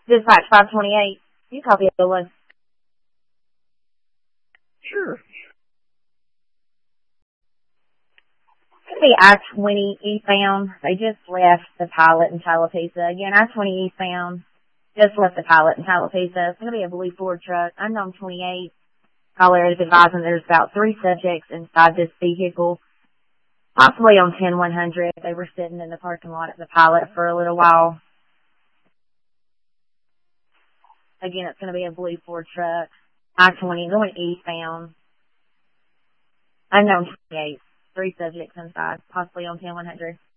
Dispatch 528. You copy it, Dylan. Sure. The I-20 eastbound. They just left the pilot in Tallapoosa. Again, I-20 eastbound. Just left the pilot in Tallapoosa. It's going to be a blue Ford truck. Unknown 28. Caller is advising there's about 3 subjects inside this vehicle. Possibly on 10100. They were sitting in the parking lot at the pilot for a little while. Again, it's going to be a blue Ford truck. I-20 going eastbound. Unknown 28. 3 subjects inside, possibly on 10100.